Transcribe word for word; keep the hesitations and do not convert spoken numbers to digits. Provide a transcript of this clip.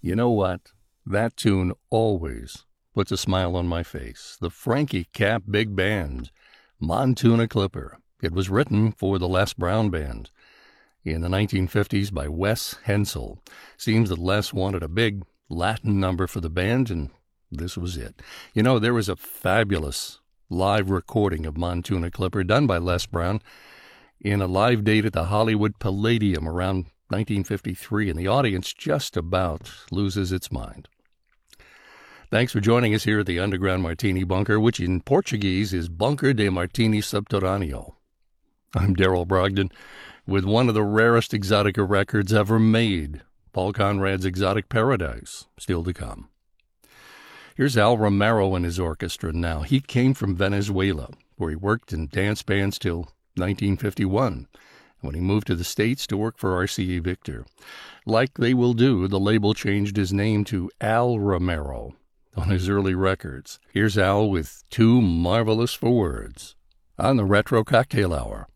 You know what? That tune always puts a smile on my face. The Frankie Cap Big Band, Montuna Clipper. It was written for the Les Brown Band in the nineteen fifties by Wes Hensel. Seems that Les wanted a big Latin number for the band, and this was it. You know, there was a fabulous live recording of Montuna Clipper done by Les Brown in a live date at the Hollywood Palladium around nineteen fifty-three, and the audience just about loses its mind. Thanks for joining us here at the Underground Martini Bunker, which in Portuguese is Bunker de Martini Subterrâneo. I'm Daryl Brogdon with one of the rarest Exotica records ever made, Paul Conrad's Exotic Paradise, still to come. Here's Al Romero and his orchestra now. He came from Venezuela, where he worked in dance bands till nineteen fifty-one, when he moved to the States to work for R C A Victor. Like they will do, the label changed his name to Al Romero on his early records. Here's Al with Too Marvelous for Words on the Retro Cocktail Hour.